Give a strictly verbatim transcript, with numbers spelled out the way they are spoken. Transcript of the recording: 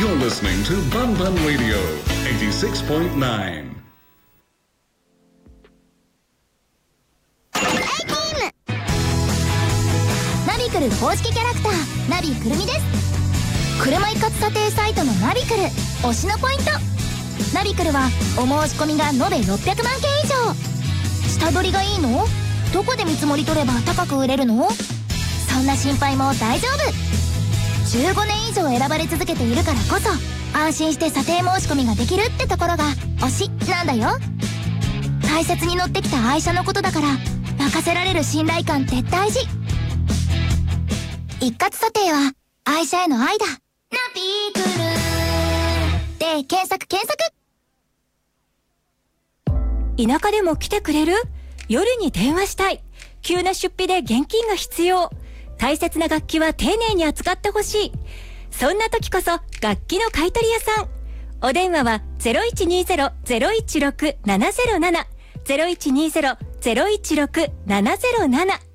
You're listening to Bun Bun Radio eighty-six point nine. ナビクル公式キャラクターナビくるみです。車一括査定サイトのナビクル推しのポイント。ナビクルはお申し込みが延べろっぴゃくまんけん以上。下取りがいいの？どこで見積もり取れば高く売れるの？そんな心配も大丈夫。じゅうごねん以上選ばれ続けているからこそ安心して査定申し込みができるってところが推しなんだよ。大切に乗ってきた愛車のことだから任せられる信頼感って大事。一括査定は愛車への愛だ。ナビクルで検索検索。 田舎でも来てくれる？夜に電話したい。急な出費で現金が必要。大切な楽器は丁寧に扱ってほしい。そんな時こそ楽器の買取屋さん。お電話は ゼロいちにゼロ ゼロいちろく ななゼロなな ゼロいちにゼロ ゼロいちろく ななゼロなな